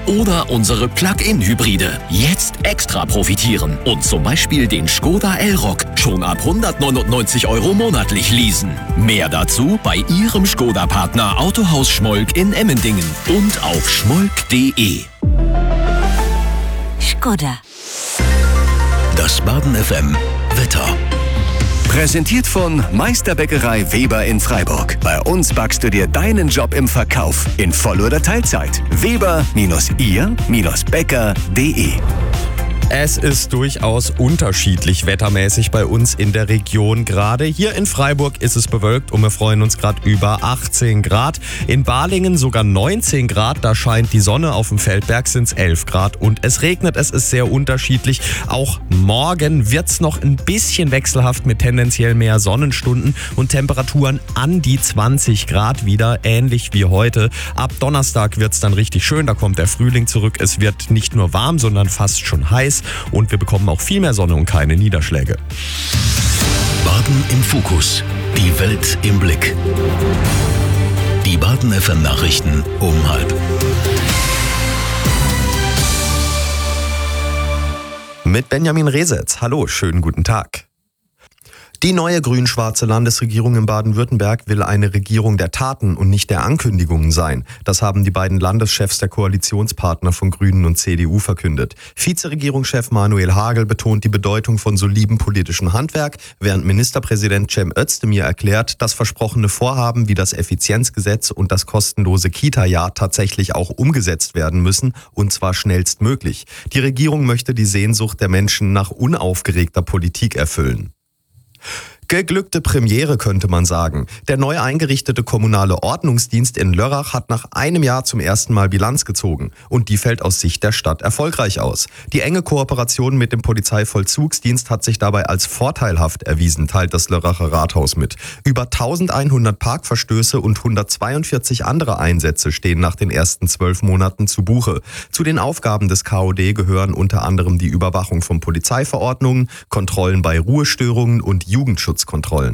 oder unsere Plug-in-Hybride. Jetzt extra profitieren und zum Beispiel den Škoda Elroq schon ab 199 € monatlich leasen. Mehr dazu bei Ihrem Škoda-Partner Autohaus Schmolk in Emmendingen und auf schmolk.de. Škoda. Das Baden FM Wetter. Präsentiert von Meisterbäckerei Weber in Freiburg. Bei uns backst du dir deinen Job im Verkauf in Voll- oder Teilzeit. Weber-ihr-bäcker.de. Es ist durchaus unterschiedlich wettermäßig bei uns in der Region. Gerade hier in Freiburg ist es bewölkt und wir freuen uns gerade über 18 Grad. In Balingen sogar 19 Grad, da scheint die Sonne. Auf dem Feldberg sind es 11 Grad und es regnet. Es ist sehr unterschiedlich. Auch morgen wird es noch ein bisschen wechselhaft mit tendenziell mehr Sonnenstunden und Temperaturen an die 20 Grad wieder, ähnlich wie heute. Ab Donnerstag wird es dann richtig schön, da kommt der Frühling zurück. Es wird nicht nur warm, sondern fast schon heiß. Und wir bekommen auch viel mehr Sonne und keine Niederschläge. Baden im Fokus. Die Welt im Blick. Die Baden FM Nachrichten um 12:30. Mit Benjamin Resetz. Hallo, schönen guten Tag. Die neue grün-schwarze Landesregierung in Baden-Württemberg will eine Regierung der Taten und nicht der Ankündigungen sein. Das haben die beiden Landeschefs der Koalitionspartner von Grünen und CDU verkündet. Vizeregierungschef Manuel Hagel betont die Bedeutung von solidem politischen Handwerk, während Ministerpräsident Cem Özdemir erklärt, dass versprochene Vorhaben wie das Effizienzgesetz und das kostenlose Kita-Jahr tatsächlich auch umgesetzt werden müssen, und zwar schnellstmöglich. Die Regierung möchte die Sehnsucht der Menschen nach unaufgeregter Politik erfüllen. Geglückte Premiere, könnte man sagen. Der neu eingerichtete kommunale Ordnungsdienst in Lörrach hat nach einem Jahr zum ersten Mal Bilanz gezogen. Und die fällt aus Sicht der Stadt erfolgreich aus. Die enge Kooperation mit dem Polizeivollzugsdienst hat sich dabei als vorteilhaft erwiesen, teilt das Lörracher Rathaus mit. Über 1100 Parkverstöße und 142 andere Einsätze stehen nach den ersten 12 Monaten zu Buche. Zu den Aufgaben des KOD gehören unter anderem die Überwachung von Polizeiverordnungen, Kontrollen bei Ruhestörungen und Jugendschutzkontrollen.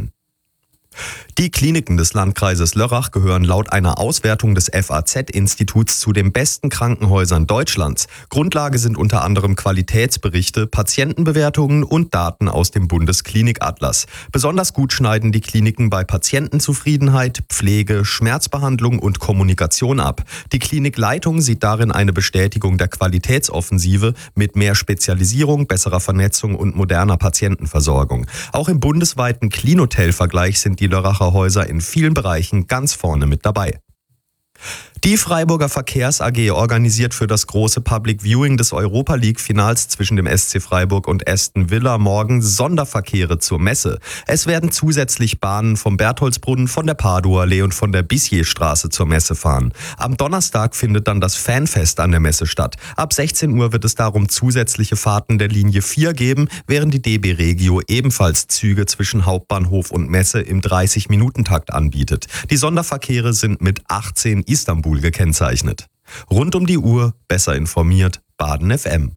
Die Kliniken des Landkreises Lörrach gehören laut einer Auswertung des FAZ-Instituts zu den besten Krankenhäusern Deutschlands. Grundlage sind unter anderem Qualitätsberichte, Patientenbewertungen und Daten aus dem Bundesklinikatlas. Besonders gut schneiden die Kliniken bei Patientenzufriedenheit, Pflege, Schmerzbehandlung und Kommunikation ab. Die Klinikleitung sieht darin eine Bestätigung der Qualitätsoffensive mit mehr Spezialisierung, besserer Vernetzung und moderner Patientenversorgung. Auch im bundesweiten Clean-Hotel-Vergleich sind die Lörracher Häuser in vielen Bereichen ganz vorne mit dabei. Die Freiburger Verkehrs AG organisiert für das große Public Viewing des Europa League Finals zwischen dem SC Freiburg und Aston Villa morgen Sonderverkehre zur Messe. Es werden zusätzlich Bahnen vom Bertholdsbrunnen, von der Paduallee und von der Bissierstraße zur Messe fahren. Am Donnerstag findet dann das Fanfest an der Messe statt. Ab 16 Uhr wird es darum zusätzliche Fahrten der Linie 4 geben, während die DB Regio ebenfalls Züge zwischen Hauptbahnhof und Messe im 30-Minuten-Takt anbietet. Die Sonderverkehre sind mit 18 Istanbul gekennzeichnet. Rund um die Uhr, besser informiert, Baden FM.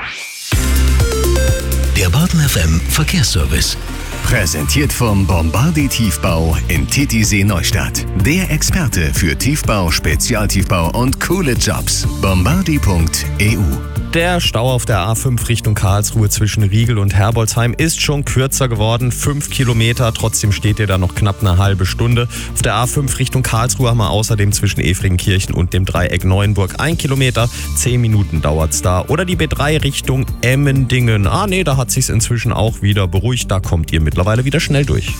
Der Baden FM Verkehrsservice. Präsentiert vom Bombardi Tiefbau in Titisee Neustadt. Der Experte für Tiefbau, Spezialtiefbau und coole Jobs. Bombardi.eu. Der Stau auf der A5 Richtung Karlsruhe zwischen Riegel und Herbolzheim ist schon kürzer geworden, 5 Kilometer, trotzdem steht ihr da noch knapp eine halbe Stunde. Auf der A5 Richtung Karlsruhe haben wir außerdem zwischen Efringenkirchen und dem Dreieck Neuenburg 1 Kilometer, 10 Minuten dauert's da. Oder die B3 Richtung Emmendingen. Da hat sich's inzwischen auch wieder beruhigt, da kommt ihr mittlerweile wieder schnell durch.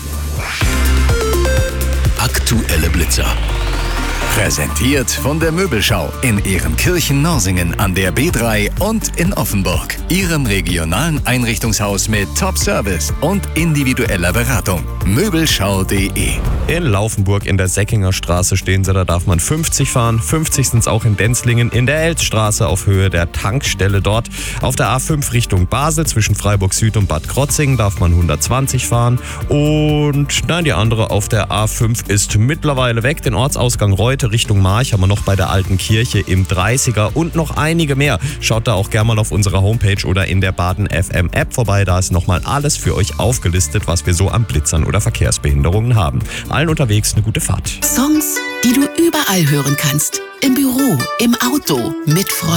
Aktuelle Blitzer. Präsentiert von der Möbelschau in Ehrenkirchen-Norsingen an der B3 und in Offenburg. Ihrem regionalen Einrichtungshaus mit Top-Service und individueller Beratung. Möbelschau.de. In Laufenburg in der Säckinger Straße stehen sie, da darf man 50 fahren. 50 sind es auch in Denzlingen in der Elzstraße auf Höhe der Tankstelle dort. Auf der A5 Richtung Basel zwischen Freiburg Süd und Bad Krotzingen darf man 120 fahren. Und die andere auf der A5 ist mittlerweile weg. Den Ortsausgang Reute Richtung March haben wir noch bei der Alten Kirche im 30er und noch einige mehr. Schaut da auch gerne mal auf unserer Homepage oder in der Baden FM App vorbei. Da ist nochmal alles für euch aufgelistet, was wir so an Blitzern oder Verkehrsbehinderungen haben. Allen unterwegs eine gute Fahrt. Songs, die du überall hören kannst. Im Büro, im Auto, mit Freunden.